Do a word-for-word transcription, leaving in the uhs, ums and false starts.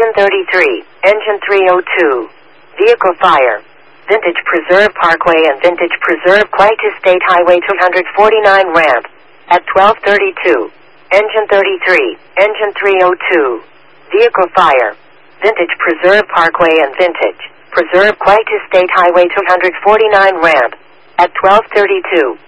Engine thirty-three, Engine three oh two. Vehicle fire. Vintage Preserve Parkway and Vintage Preserve Clay to State Highway two forty-nine ramp. At twelve thirty-two. Engine thirty-three, Engine three oh two. Vehicle fire. Vintage Preserve Parkway and Vintage Preserve Clay to State Highway two forty-nine ramp. At twelve thirty-two.